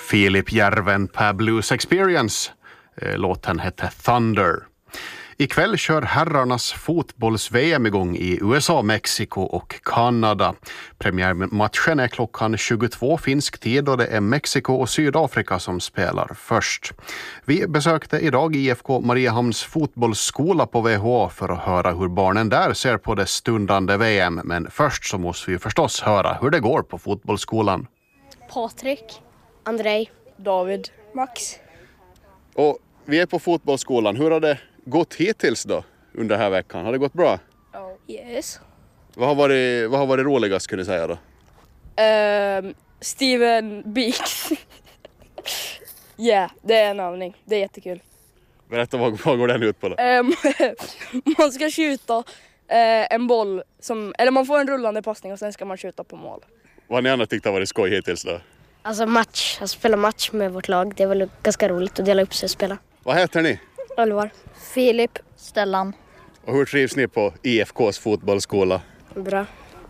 Filip Järven per Blues Experience. Låten hette Thunder. Ikväll kör herrarnas fotbolls-VM igång i USA, Mexiko och Kanada. Premiärmatchen är klockan 22 finsk tid och det är Mexiko och Sydafrika som spelar först. Vi besökte idag IFK Mariehamns fotbollsskola på VHA för att höra hur barnen där ser på det stundande VM. Men först så måste vi förstås höra hur det går på fotbollsskolan. Patrik, Andrej, David, Max. Och vi är på fotbollsskolan. Hur har det gått hittills då under den här veckan? Har det gått bra? Yes. Vad har varit roligast kan du säga då? Steven Beeks. Det är en övning. Det är jättekul. Berätta, vad går den ut på då? Man ska skjuta en boll eller man får en rullande passning och sen ska man skjuta på mål. Vad har ni andra tyckt har varit skoj hittills då? Alltså spela match med vårt lag. Det är väl ganska roligt att dela upp sig och spela. Vad heter ni? Alvar. Filip. Stellan. Och hur trivs ni på IFKs fotbollsskola? Bra.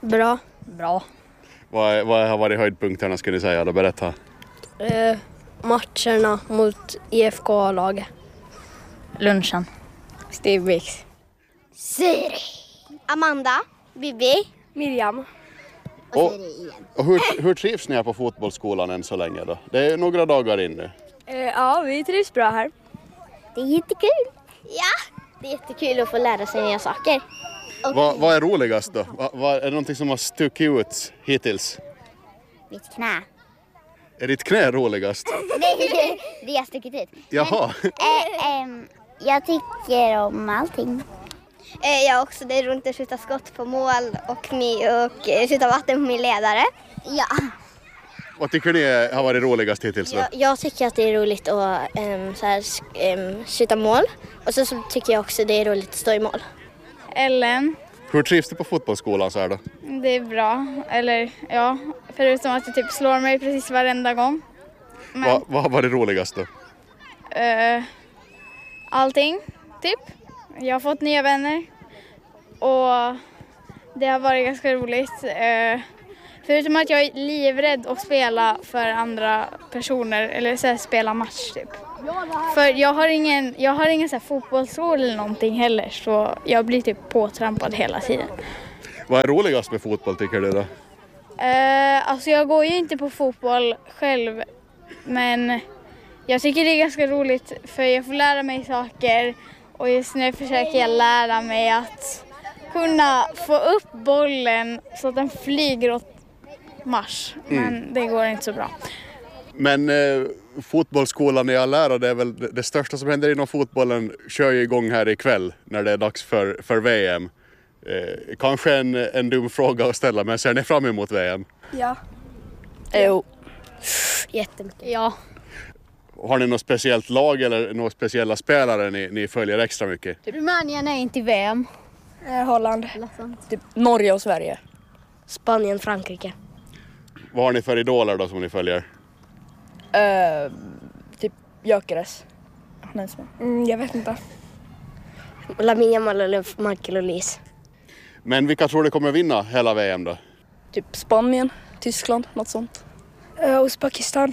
Vad har varit höjdpunkterna ska ni säga då? Berätta. Matcherna mot IFK-laget. Lunchen. Steve Beeks. Siri. Amanda. Bibi. Miriam. Och hur trivs ni här på fotbollsskolan än så länge då? Det är några dagar in nu. Ja, vi trivs bra här. Det är jättekul. Ja, det är jättekul att få lära sig nya saker. Vad är roligast då? Är det någonting som har stuckit ut hittills? Mitt knä. Är ditt knä roligast? Nej, det har stuckit ut. Jaha. Jag tycker om allting. Jag också, det är roligt att skjuta skott på mål och skjuta vatten på min ledare. Ja. Vad tycker ni har varit roligast hittills då? Jag tycker att det är roligt att skjuta mål. Och så tycker jag också det är roligt att stå i mål. Ellen. Hur trivs du på fotbollsskolan så här då? Det är bra. Eller ja, förutom att det typ slår mig precis varenda gång. Men, Vad har varit roligast då? allting, typ. Jag har fått nya vänner. Och det har varit ganska roligt. Förutom att jag är livrädd att spela för andra personer. Eller så här, spela match typ. För jag har ingen så här fotbollsskola eller någonting heller. Så jag blir typ påtrampad hela tiden. Vad är roligast med fotboll tycker du då? Alltså jag går ju inte på fotboll själv. Men jag tycker det är ganska roligt. För jag får lära mig saker. Och just nu försöker jag lära mig att kunna få upp bollen så att den flyger åt Mars. Men det går inte så bra. Men fotbollsskolan i all ära, det är väl det största som händer inom fotbollen kör ju igång här ikväll när det är dags för VM. Kanske en dum fråga att ställa, men ser ni fram emot VM? Ja. Jo. Jättemycket. Ja. Har ni något speciellt lag eller några speciella spelare ni följer extra mycket? Rumänien är inte i VM. Holland. Typ Norge och Sverige. Spanien, Frankrike. Vad har ni för idoler då som ni följer? Typ Gyökeres. Jag vet inte. Lamine Yamal eller Michael Olise. Men vilka tror du kommer vinna hela VM då? Typ Spanien, Tyskland, något sånt. Uzbekistan.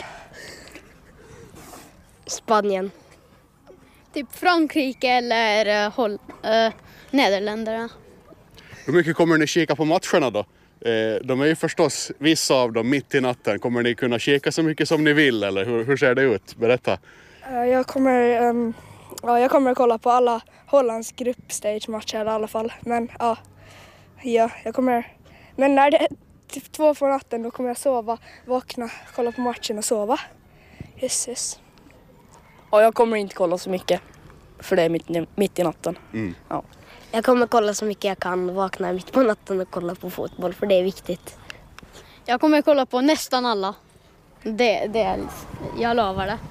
Spanien. Typ Frankrike eller Nederländerna. Hur mycket kommer ni kika på matcherna då? De är ju förstås vissa av dem mitt i natten. Kommer ni kunna kika så mycket som ni vill eller hur ser det ut? Berätta. Jag kommer att kolla på alla Hollands gruppstage-matcher i alla fall. Men jag kommer. Men när det är typ 2 på natten då kommer jag sova, vakna, kolla på matchen och sova. Yes. Ja, jag kommer inte kolla så mycket. För det är mitt i natten. Mm. Ja. Jag kommer kolla så mycket jag kan, vakna mitt på natten och kolla på fotboll för det är viktigt. Jag kommer kolla på nästan alla. Jag lovar det.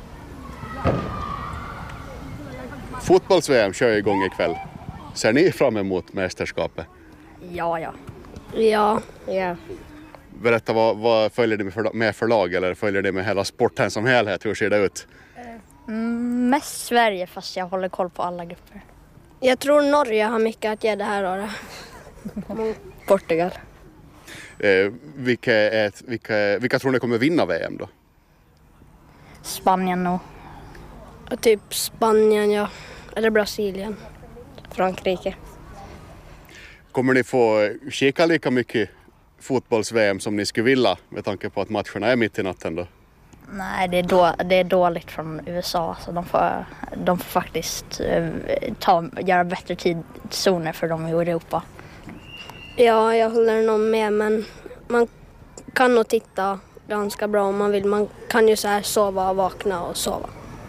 Fotbolls-VM kör ju igång ikväll. Ser ni fram emot mästerskapet? Ja. Ja. Berätta, vad följer ni med för lag eller följer ni med hela sporten som helhet? Hur ser det ut? Mest Sverige fast jag håller koll på alla grupper. Jag tror Norge har mycket att ge det här året. Portugal. Vilka tror ni kommer vinna VM då? Spanien nog. Typ Spanien, ja. Eller Brasilien. Frankrike. Kommer ni få kika lika mycket fotbolls-VM som ni skulle vilja med tanke på att matcherna är mitt i natten då? Nej, det är dåligt från USA, så de får faktiskt göra bättre tidszoner för dem i Europa. Ja, jag håller nog med, men man kan nog titta ganska bra om man vill. Man kan ju så här sova, vakna och sova.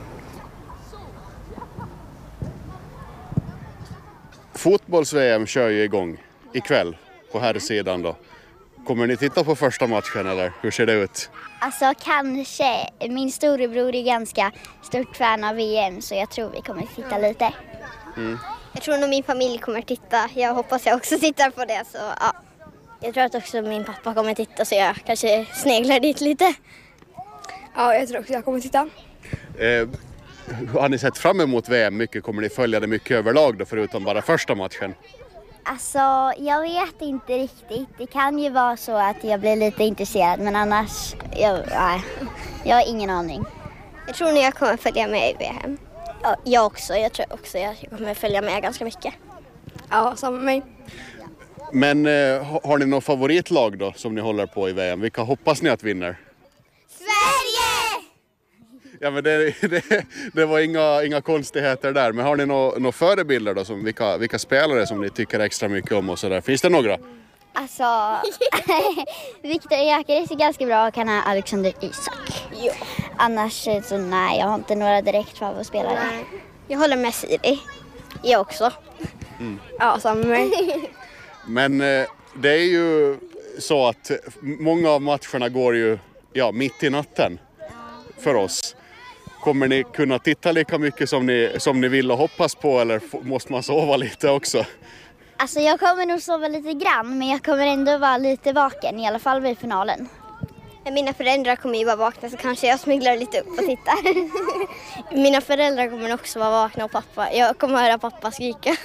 Fotbolls-VM kör ju igång ikväll på här sidan då. Kommer ni titta på första matchen eller hur ser det ut? Alltså kanske. Min storebror är ganska stort fan av VM så jag tror vi kommer titta lite. Jag tror nog min familj kommer titta. Jag hoppas jag också tittar på det. Så, ja. Jag tror att också min pappa kommer titta så jag kanske sneglar dit lite. Ja, jag tror också jag kommer titta. Har ni sett fram emot VM mycket? Kommer ni följa det mycket överlag då förutom bara första matchen? Alltså, jag vet inte riktigt. Det kan ju vara så att jag blir lite intresserad, men annars, jag har ingen aning. Jag tror nog jag kommer följa med i VM. Ja, jag också. Jag tror också jag kommer följa med ganska mycket. Ja, samma med mig. Men har ni något favoritlag då som ni håller på i VM? Vilka hoppas ni att vinner? Sverige! Ja, men det var inga konstigheter där. Men har ni några förebilder då? Som vilka spelare som ni tycker extra mycket om och sådär? Finns det några? Alltså, Viktor Gyökeres är ganska bra och kan ha Alexander Isak. Jo. Annars så nej, jag har inte några direkt favoritspelare. Jag håller med Siri. Jag också. Ja, samma med mig. Men det är ju så att många av matcherna går ju mitt i natten för oss. Kommer ni kunna titta lika mycket som ni vill och hoppas på eller måste man sova lite också? Alltså jag kommer nog sova lite grann, men jag kommer ändå vara lite vaken, i alla fall vid finalen. Mina föräldrar kommer ju vara vakna så kanske jag smyglar lite upp och tittar. Mina föräldrar kommer också vara vakna och pappa. Jag kommer höra pappa skrika.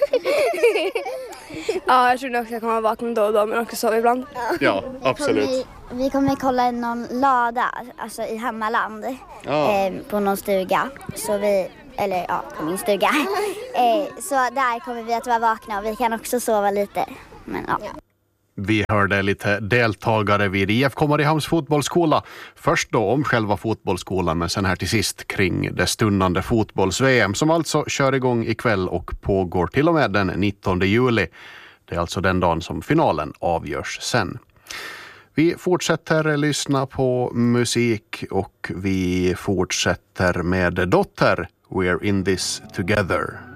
Ja, jag tror också jag kommer vara vaken då och då, men också sova ibland. Ja, absolut. Vi kommer kolla någon lada, alltså i Hammarland, på någon stuga. Så på min stuga. Så där kommer vi att vara vakna och vi kan också sova lite. Men ja. Vi hörde lite deltagare vid IFK Mariehamns fotbollsskola. Först då om själva fotbollsskolan, men sen här till sist kring det stundande fotbolls-VM som alltså kör igång ikväll och pågår till och med den 19 juli. Det är alltså den dagen som finalen avgörs sen. Vi fortsätter lyssna på musik och vi fortsätter med Dotter, We're in this together.